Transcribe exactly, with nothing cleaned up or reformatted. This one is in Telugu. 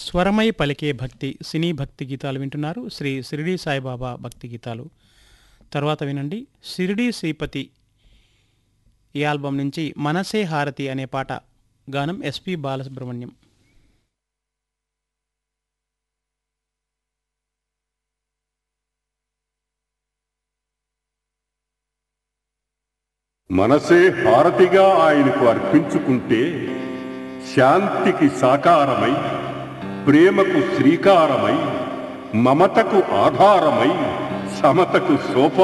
స్వరమై పలికే భక్తి సినీ భక్తి గీతాలు వింటున్నారు. శ్రీ షిరిడీ సాయిబాబా భక్తి గీతాలు. తర్వాత వినండి షిరిడీ శ్రీపతి ఈ ఆల్బం నుంచి మనసే హారతి అనే పాట. గానం ఎస్పి బాలసుబ్రహ్మణ్యం. మనసే హారతిగా ఆయనకు అర్పించుకుంటే శాంతికి సాకారమై, ప్రేమకు శ్రీకారమై, మమతకు ఆధారమై, సమతకు సోపా